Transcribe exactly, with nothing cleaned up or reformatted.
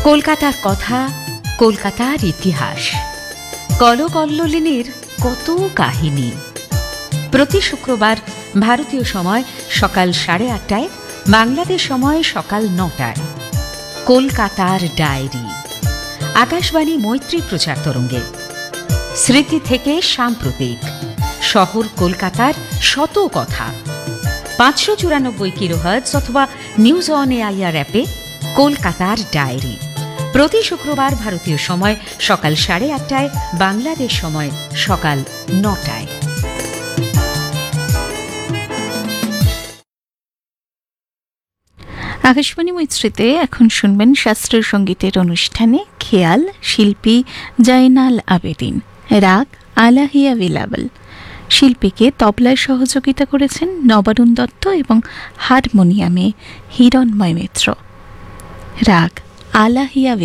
কলকাতার কথা, কলকাতার ইতিহাস, কলকল্লোলিনীর কত কাহিনী। প্রতি শুক্রবার ভারতীয় সময় সকাল সাড়ে আটটায়, বাংলাদেশ সময় সকাল নটায় কলকাতার ডায়েরি, আকাশবাণী মৈত্রী প্রচার তরঙ্গে। স্মৃতি থেকে সাম্প্রতিক, শহর কলকাতার শত কথা। পাঁচশো চুরানব্বই কিলোহার্টজ অথবা নিউজ অন এআইআর অ্যাপে কলকাতার ডায়েরি। প্রতি শুক্রবার ভারতীয় সময় সকাল সাড়ে আটটায়, বাংলাদেশ সময় সকাল নটায়। আকাশবাণী মৈত্রীতে এখন শুনবেন শাস্ত্রীয় সঙ্গীতের অনুষ্ঠানে খেয়াল, শিল্পী জাইনাল আবেদিন, রাগ আলাহিয়া বিলাবল। শিল্পীকে তবলায় সহযোগিতা করেছেন নবারুণ দত্ত এবং হারমোনিয়ামে হিরণময় মিত্র। রাগ আলাহিয়া